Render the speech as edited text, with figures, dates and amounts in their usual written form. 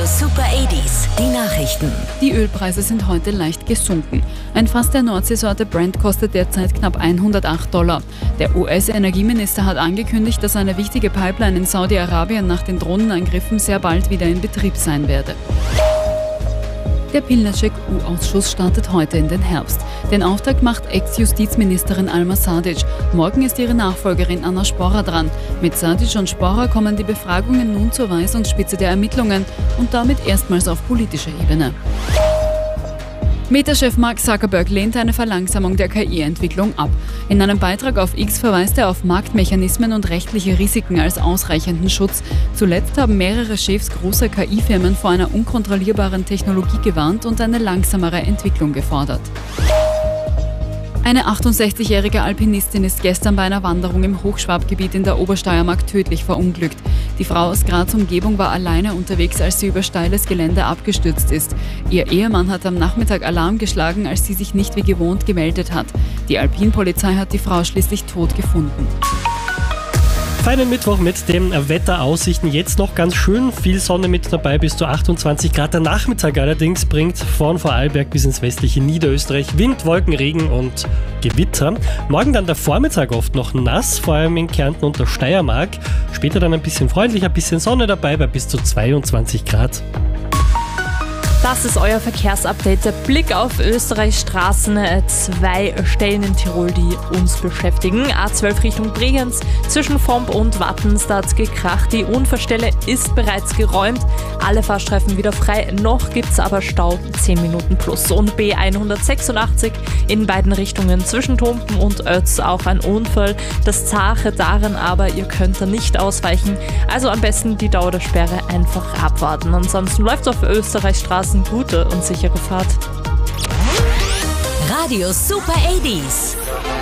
Radio Super 80s, die Nachrichten. Die Ölpreise sind heute leicht gesunken. Ein Fass der Nordseesorte Brent kostet derzeit knapp $108. Der US-Energieminister hat angekündigt, dass eine wichtige Pipeline in Saudi-Arabien nach den Drohnenangriffen sehr bald wieder in Betrieb sein werde. Der Pilnacek-U-Ausschuss startet heute in den Herbst. Den Auftakt macht Ex-Justizministerin Alma Sadic. Morgen ist ihre Nachfolgerin Anna Sporra dran. Mit Sadic und Sporra kommen die Befragungen nun zur Weisungsspitze der Ermittlungen und damit erstmals auf politischer Ebene. Meta-Chef Mark Zuckerberg lehnt eine Verlangsamung der KI-Entwicklung ab. In einem Beitrag auf X verweist er auf Marktmechanismen und rechtliche Risiken als ausreichenden Schutz. Zuletzt haben mehrere Chefs großer KI-Firmen vor einer unkontrollierbaren Technologie gewarnt und eine langsamere Entwicklung gefordert. Eine 68-jährige Alpinistin ist gestern bei einer Wanderung im Hochschwabgebiet in der Obersteiermark tödlich verunglückt. Die Frau aus Graz Umgebung war alleine unterwegs, als sie über steiles Gelände abgestürzt ist. Ihr Ehemann hat am Nachmittag Alarm geschlagen, als sie sich nicht wie gewohnt gemeldet hat. Die Alpinpolizei hat die Frau schließlich tot gefunden. Feinen Mittwoch mit den Wetteraussichten. Jetzt noch ganz schön viel Sonne mit dabei, bis zu 28 Grad. Der Nachmittag allerdings bringt von Vorarlberg bis ins westliche Niederösterreich Wind, Wolken, Regen und Gewitter. Morgen dann der Vormittag oft noch nass, vor allem in Kärnten und der Steiermark. Später dann ein bisschen freundlicher, ein bisschen Sonne dabei bei bis zu 22 Grad. Das ist euer Verkehrsupdate. Der Blick auf Österreichs Straßen. 2 Stellen in Tirol, die uns beschäftigen. A12 Richtung Bregenz zwischen Vomp und Wattens, da hat's gekracht. Die Unfallstelle ist bereits geräumt. Alle Fahrstreifen wieder frei. Noch gibt's aber Stau 10 Minuten plus. Und B186 in beiden Richtungen zwischen Tumpen und Oetz auch ein Unfall. Das Zache darin aber, ihr könnt da nicht ausweichen. Also am besten die Dauer der Sperre einfach abwarten. Ansonsten läuft's auf Österreichs Straßen. Gute und sichere Fahrt. Radio Super 80s.